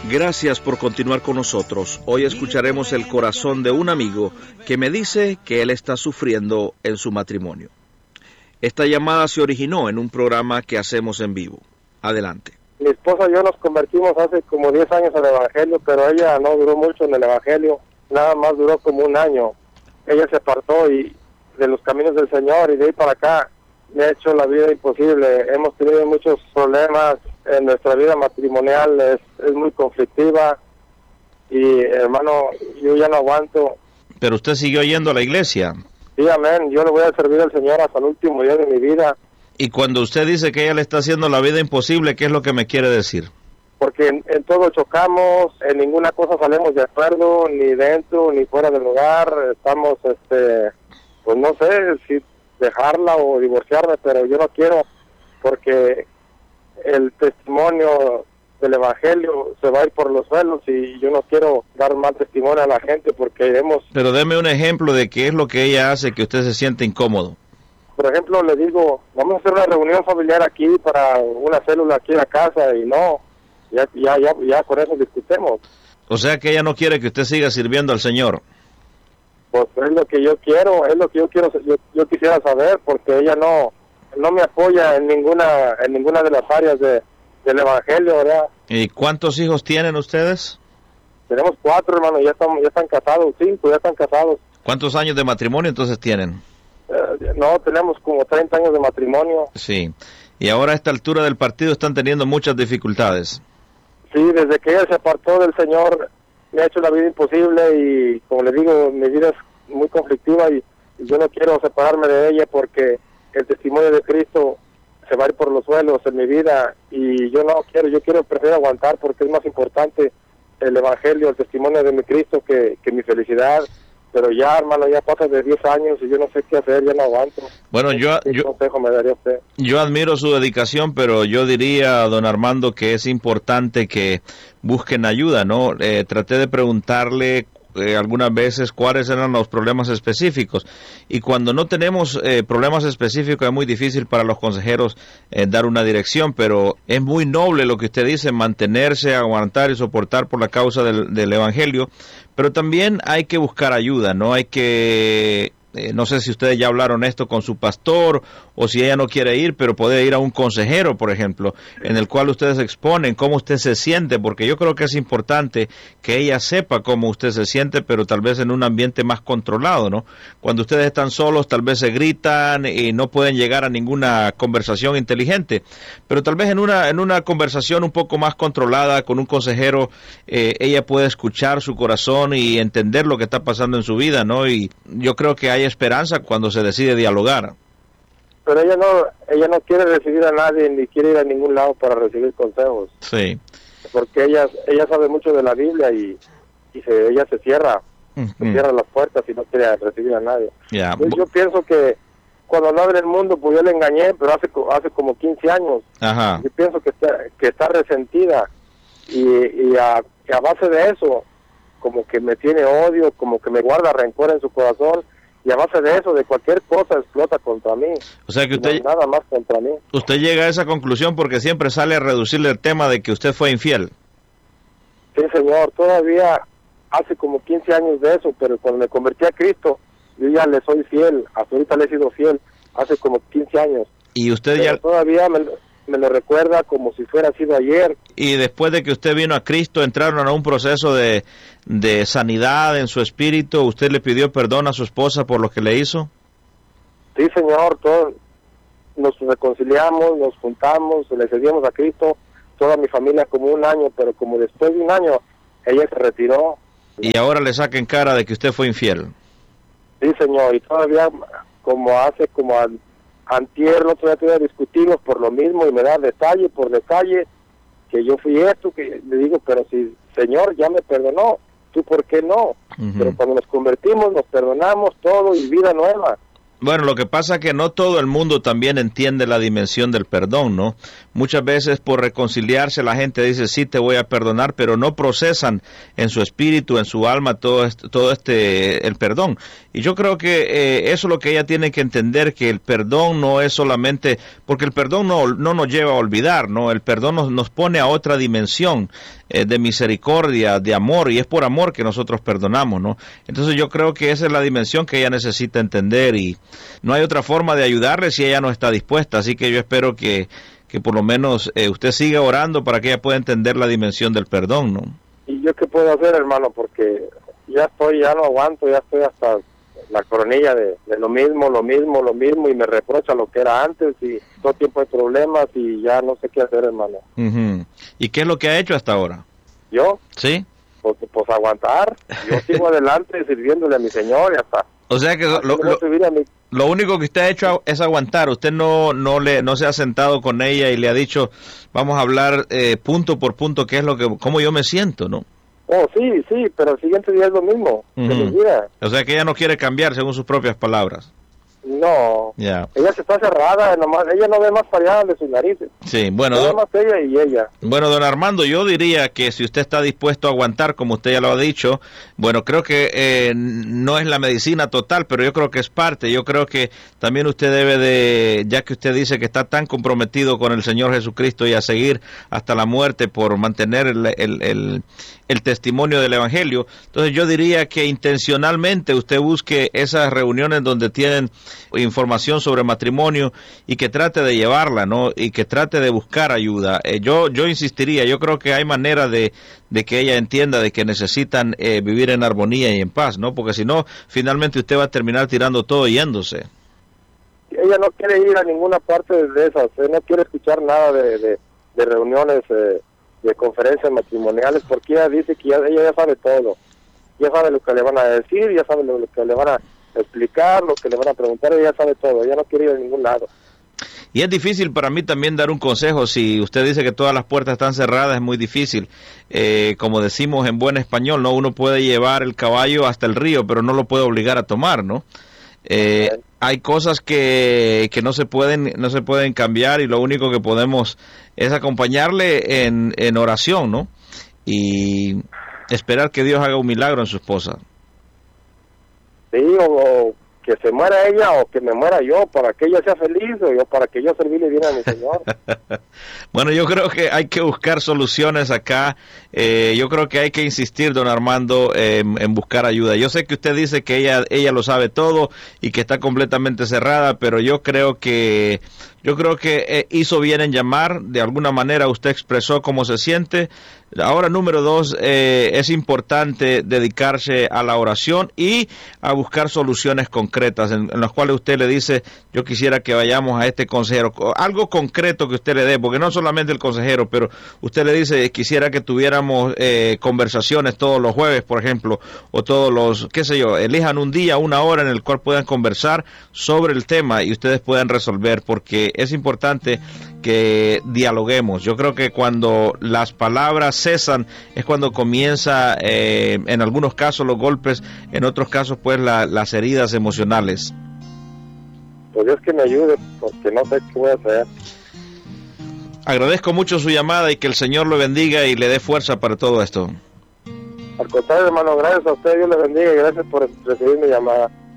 Gracias por continuar con nosotros. Hoy escucharemos el corazón de un amigo que me dice que él está sufriendo en su matrimonio. Esta llamada se originó en un programa que hacemos en vivo. Adelante. Mi esposa y yo nos convertimos hace como 10 años al Evangelio, pero ella no duró mucho en el Evangelio, nada más duró como un año. Ella se apartó de los caminos del Señor y de ahí para acá me ha hecho la vida imposible. Hemos tenido muchos problemas en nuestra vida matrimonial, es muy conflictiva y hermano, yo ya no aguanto. Pero usted siguió yendo a la iglesia. Sí, amén, yo le voy a servir al Señor hasta el último día de mi vida. Y cuando usted dice que ella le está haciendo la vida imposible, ¿qué es lo que me quiere decir? Porque en todo chocamos, en ninguna cosa salimos de acuerdo, ni dentro ni fuera del hogar. Estamos, pues no sé si dejarla o divorciarme, pero yo no quiero, porque el testimonio del Evangelio se va a ir por los suelos y yo no quiero dar mal testimonio a la gente porque hemos... Pero deme un ejemplo de qué es lo que ella hace que usted se siente incómodo. Por ejemplo, le digo, vamos a hacer una reunión familiar aquí para una célula aquí en la casa y no, ya con eso discutemos. O sea que ella no quiere que usted siga sirviendo al Señor. Pues es lo que yo quiero, yo quisiera saber, porque ella no me apoya en ninguna de las áreas del Evangelio, ¿verdad? ¿Y cuántos hijos tienen ustedes? Tenemos 4, hermano, ya están casados, 5 ya están casados. ¿Cuántos años de matrimonio entonces tienen? No, tenemos como 30 años de matrimonio. Sí, y ahora a esta altura del partido están teniendo muchas dificultades. Sí, desde que ella se apartó del Señor me ha hecho la vida imposible y, como le digo, mi vida es muy conflictiva y yo no quiero separarme de ella porque el testimonio de Cristo se va a ir por los suelos en mi vida y yo prefiero aguantar porque es más importante el Evangelio, el testimonio de mi Cristo que mi felicidad. Pero ya, hermano, ya pasa de 10 años y yo no sé qué hacer, ya no aguanto. Bueno, ¿Qué consejo me daría usted? Yo admiro su dedicación, pero yo diría, don Armando, que es importante que busquen ayuda, ¿no? Traté de preguntarle algunas veces cuáles eran los problemas específicos, y cuando no tenemos problemas específicos es muy difícil para los consejeros dar una dirección, pero es muy noble lo que usted dice, mantenerse, aguantar y soportar por la causa del Evangelio, pero también hay que buscar ayuda, no hay que... no sé si ustedes ya hablaron esto con su pastor o si ella no quiere ir, pero puede ir a un consejero, por ejemplo, en el cual ustedes exponen cómo usted se siente, porque yo creo que es importante que ella sepa cómo usted se siente, pero tal vez en un ambiente más controlado, ¿no? Cuando ustedes están solos, tal vez se gritan y no pueden llegar a ninguna conversación inteligente, pero tal vez en una conversación un poco más controlada con un consejero, ella puede escuchar su corazón y entender lo que está pasando en su vida, ¿no? Y yo creo que hay esperanza cuando se decide dialogar. Pero ella no quiere recibir a nadie ni quiere ir a ningún lado para recibir consejos. Sí. Porque ella sabe mucho de la Biblia y ella se cierra, se cierra las puertas y no quiere recibir a nadie. Yeah. Yo pienso que cuando no abre el mundo, pues yo le engañé, pero hace como 15 años. Ajá. Yo pienso que está resentida y a base de eso, como que me tiene odio, como que me guarda rencor en su corazón. Y a base de eso, de cualquier cosa, explota contra mí. O sea que usted... nada más contra mí. Usted llega a esa conclusión porque siempre sale a reducirle el tema de que usted fue infiel. Sí, señor. Todavía hace como 15 años de eso, pero cuando me convertí a Cristo, yo ya le soy fiel. Hasta ahorita le he sido fiel. Hace como 15 años. Y usted pero ya... todavía me lo recuerda como si fuera sido ayer. Y después de que usted vino a Cristo, entraron a un proceso de sanidad en su espíritu. ¿Usted le pidió perdón a su esposa por lo que le hizo? Sí, señor. Todos nos reconciliamos, nos juntamos, le cedimos a Cristo. Toda mi familia como un año, pero como después de un año, ella se retiró. Y ahora le saca en cara de que usted fue infiel. Sí, señor. Y todavía antier, el otro día discutimos por lo mismo y me da detalle por detalle que yo fui esto, que le digo, pero si Señor ya me perdonó, ¿tú por qué no? Pero cuando nos convertimos, nos perdonamos todo y vida nueva. Bueno, lo que pasa es que no todo el mundo también entiende la dimensión del perdón, ¿no? Muchas veces por reconciliarse la gente dice, sí, te voy a perdonar, pero no procesan en su espíritu, en su alma, todo el perdón. Y yo creo que eso es lo que ella tiene que entender, que el perdón no es solamente, porque el perdón no nos lleva a olvidar, ¿no? El perdón nos pone a otra dimensión. de misericordia, de amor, y es por amor que nosotros perdonamos, ¿no? Entonces yo creo que esa es la dimensión que ella necesita entender, y no hay otra forma de ayudarle si ella no está dispuesta. Así que yo espero que por lo menos usted siga orando para que ella pueda entender la dimensión del perdón, ¿no? ¿Y yo qué puedo hacer, hermano? Porque ya no aguanto, ya estoy hasta la coronilla de lo mismo, y me reprocha lo que era antes, y todo tiempo hay problemas, y ya no sé qué hacer, hermano. Uh-huh. ¿Y qué es lo que ha hecho hasta ahora? ¿Yo? ¿Sí? Pues aguantar. Yo sigo adelante sirviéndole a mi Señor y hasta... O sea que lo único que usted ha hecho es aguantar. Usted no se ha sentado con ella y le ha dicho, vamos a hablar punto por punto cómo yo me siento, ¿no? Oh, sí, pero el siguiente día es lo mismo. Uh-huh. O sea que ella no quiere cambiar, según sus propias palabras. No, yeah. Ella se está cerrada, ella no ve más para allá de sus narices. Sí, bueno. Nada más ella y ella. Bueno, don Armando, yo diría que si usted está dispuesto a aguantar, como usted ya lo ha dicho, bueno, creo que no es la medicina total, pero yo creo que es parte. Yo creo que también usted debe ya que usted dice que está tan comprometido con el Señor Jesucristo y a seguir hasta la muerte por mantener el testimonio del Evangelio, entonces yo diría que intencionalmente usted busque esas reuniones donde tienen información sobre matrimonio y que trate de llevarla, ¿no? Y que trate de buscar ayuda. Yo insistiría, yo creo que hay manera de que ella entienda de que necesitan vivir en armonía y en paz, ¿no? Porque si no, finalmente usted va a terminar tirando todo y yéndose. Ella no quiere ir a ninguna parte de esas, no quiere escuchar nada de reuniones, de conferencias matrimoniales, porque ella dice que ella ya sabe todo, ya sabe lo que le van a decir, ya sabe lo que le van a explicar, lo que le van a preguntar, ella sabe todo, ella no quiere ir a ningún lado. Y es difícil para mí también dar un consejo. Si usted dice que todas las puertas están cerradas, es muy difícil. Como decimos en buen español, ¿no? Uno puede llevar el caballo hasta el río, pero no lo puede obligar a tomar, ¿no? Hay cosas que no se pueden cambiar, y lo único que podemos es acompañarle en oración, ¿no? Y esperar que Dios haga un milagro en su esposa. Sí, o que se muera ella o que me muera yo, para que ella sea feliz, o yo para que yo servirle bien a mi Señor. Bueno, yo creo que hay que buscar soluciones acá. Yo creo que hay que insistir, don Armando, en buscar ayuda. Yo sé que usted dice que ella lo sabe todo y que está completamente cerrada, pero yo creo que hizo bien en llamar. De alguna manera usted expresó cómo se siente. Ahora, número 2, es importante dedicarse a la oración y a buscar soluciones concretas en las cuales usted le dice, yo quisiera que vayamos a este consejero, algo concreto que usted le dé, porque no solamente el consejero, pero usted le dice, quisiera que tuviéramos conversaciones todos los jueves, por ejemplo, o todos los, qué sé yo, elijan un día, una hora en el cual puedan conversar sobre el tema y ustedes puedan resolver, porque es importante que dialoguemos. Yo creo que cuando las palabras cesan es cuando comienza en algunos casos los golpes, en otros casos pues las heridas emocionales. Pues Dios que me ayude, porque no sé qué voy a hacer. Agradezco mucho su llamada y que el Señor lo bendiga y le dé fuerza para todo esto. Al contrario, hermano, gracias a usted, Dios le bendiga y gracias por recibir mi llamada.